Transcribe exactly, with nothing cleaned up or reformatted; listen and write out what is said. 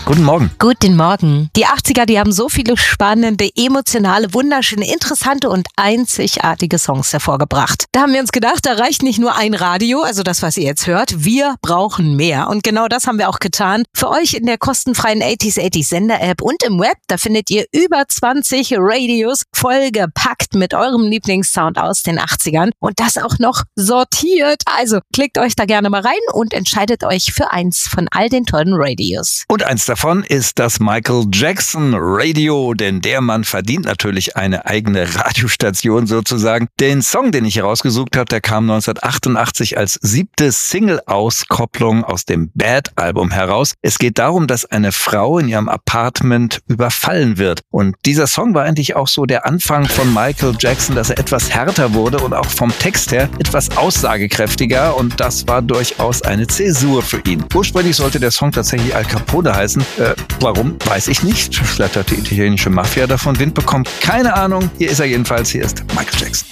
Guten Morgen. Guten Morgen. Die achtziger, die haben so viele spannende, emotionale, wunderschöne, interessante und einzigartige Songs hervorgebracht. Da haben wir uns gedacht, da reicht nicht nur ein Radio, also das, was ihr jetzt hört. Wir brauchen mehr. Und genau das haben wir auch getan. Für euch in der kostenfreien achtziger achtziger Sender-App und im Web, da findet ihr über zwanzig Radios vollgepackt mit eurem Lieblingssound aus den achtzigern. Und das auch noch sortiert. Also klickt euch da gerne mal rein und entscheidet euch für eins von all den tollen Radios. Und eins davon ist das Michael Jackson Radio, denn der Mann verdient natürlich eine eigene Radiostation sozusagen. Den Song, den ich hier rausgesucht habe, der kam neunzehnhundertachtundachtzig als siebte Single-Auskopplung aus dem Bad-Album heraus. Es geht darum, dass eine Frau in ihrem Apartment überfallen wird. Und dieser Song war eigentlich auch so der Anfang von Michael Jackson, dass er etwas härter wurde und auch vom Text her etwas aussagekräftiger. Und das war durchaus eine Zäsur für ihn. Ursprünglich sollte der Song tatsächlich Al Capone heißen. Äh, warum, weiß ich nicht. Vielleicht hat die italienische Mafia davon Wind bekommen. Keine Ahnung. Hier ist er jedenfalls. Hier ist Michael Jackson.